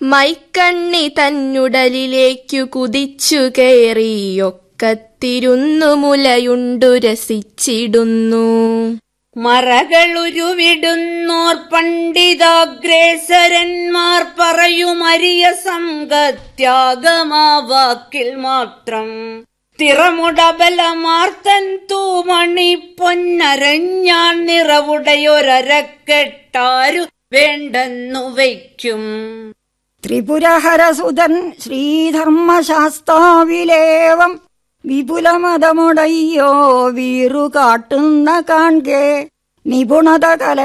മൈക്കണ്ണി തന്നുടലിലേക്കു കുതിച്ചു കയറിയൊക്കത്തിരുന്നു മുലയുണ്ടു രസിച്ചിടുന്നു. മറകളുരുവിടുന്നോർ പണ്ഡിതാഗ്രേസരന്മാർ പറയുമരിയ സംഗത്യാഗമാ വാക്കിൽ മാത്രം. തിറമുടബലമാർത്തൻ തൂമണി പൊന്നരഞ്ഞാൻ നിറവുടയൊരരക്കെട്ടാരു വേണ്ടെന്നു വയ്ക്കും. ത്രിപുരഹരസുതൻ ശ്രീധർമ്മശാസ്താവിലേവം വിപുലമതമുടയ്യോ വീറു കാട്ടുന്ന കാൺകെ നിപുണത കല